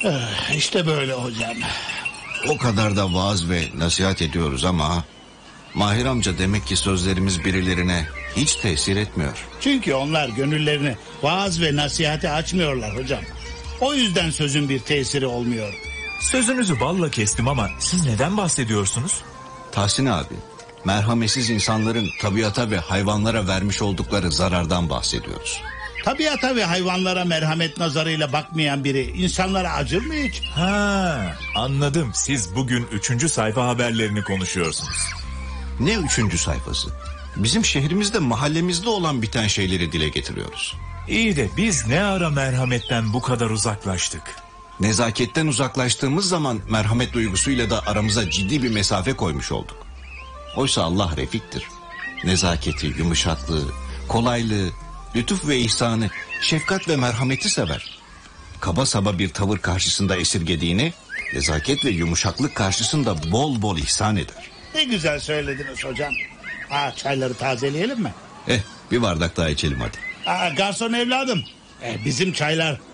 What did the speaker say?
İşte böyle hocam. O kadar da vaaz ve nasihat ediyoruz ama Mahir amca demek ki sözlerimiz birilerine hiç tesir etmiyor. Çünkü onlar gönüllerini vaaz ve nasihate açmıyorlar hocam. O yüzden sözün bir tesiri olmuyor. Sözünüzü balla kestim ama siz neden bahsediyorsunuz? Tahsin abi, merhametsiz insanların tabiata ve hayvanlara vermiş oldukları zarardan bahsediyoruz. Tabiata ve hayvanlara merhamet nazarıyla bakmayan biri insanlara acır mı hiç? Ha, anladım. Siz bugün 3. sayfa haberlerini konuşuyorsunuz. Ne 3. sayfası? Bizim şehrimizde, mahallemizde olan biten şeyleri dile getiriyoruz. İyi de biz ne ara merhametten bu kadar uzaklaştık? Nezaketten uzaklaştığımız zaman merhamet duygusuyla da aramıza ciddi bir mesafe koymuş olduk. Oysa Allah refiktir. Nezaketi, yumuşaklığı, kolaylığı, lütuf ve ihsanı, şefkat ve merhameti sever. Kaba saba bir tavır karşısında esirgediğini, nezaket ve yumuşaklık karşısında bol bol ihsan eder. Ne güzel söylediniz hocam. Çayları tazeleyelim mi? Bir bardak daha içelim hadi. Garson evladım, bizim çaylar